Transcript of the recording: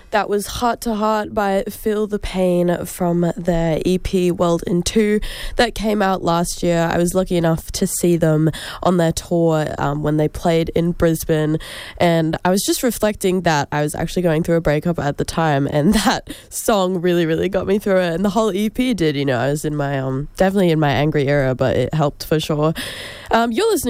That was Heart to Heart by Feel the Pain from their EP World in Two that came out last year. I was lucky enough to see them on their tour when they played in Brisbane, and I was just reflecting that I was actually going through a breakup at the time, and that song really, really got me through it, and the whole EP did. I was in my definitely in my angry era, but it helped for sure. You're listening